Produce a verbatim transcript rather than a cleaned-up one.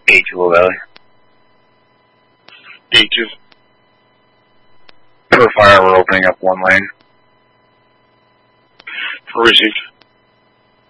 eight two, Low Valley. eight two. Per fire, we're opening up one lane. Received.